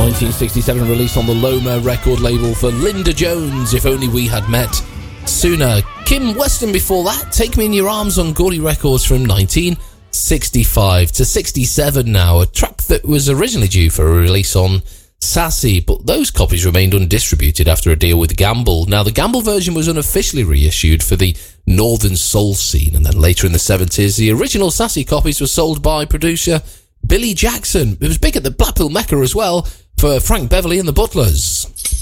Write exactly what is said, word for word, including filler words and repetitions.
nineteen sixty-seven, released on the Loma record label for Linda Jones, If Only We Had Met Sooner. Kim Weston before that, Take Me in Your Arms on Gordy Records from nineteen sixty-five to sixty-seven now, a track that was originally due for a release on Sassy, but those copies remained undistributed after a deal with Gamble. Now, the Gamble version was unofficially reissued for the Northern Soul scene, and then later in the seventies, the original Sassy copies were sold by producer Billy Jackson. It was big at the Blackpool Mecca as well for Frank Beverly and the Butlers.